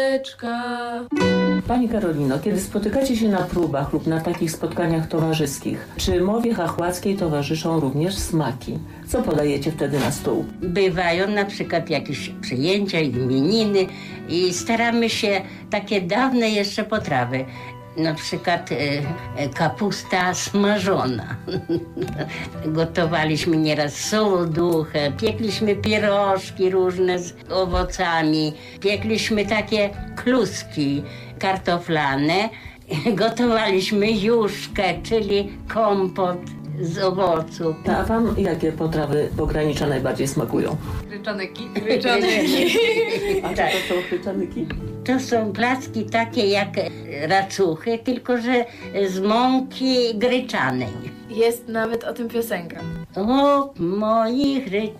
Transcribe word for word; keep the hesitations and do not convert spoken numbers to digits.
Pani Karolino, kiedy spotykacie się na próbach lub na takich spotkaniach towarzyskich, czy mowie chachłackiej towarzyszą również smaki? Co podajecie wtedy na stół? Bywają na przykład jakieś przyjęcia, imieniny i staramy się takie dawne jeszcze potrawy. Na przykład e, kapusta smażona. Gotowaliśmy nieraz sołduchę, piekliśmy pierożki różne z owocami, piekliśmy takie kluski kartoflane, gotowaliśmy juszkę, czyli kompot z owoców. A wam jakie potrawy pogranicza najbardziej smakują? Gryczanyki. A czy to są chryczanyki? To są placki takie jak racuchy, tylko że z mąki gryczanej. Jest nawet o tym piosenka. O moich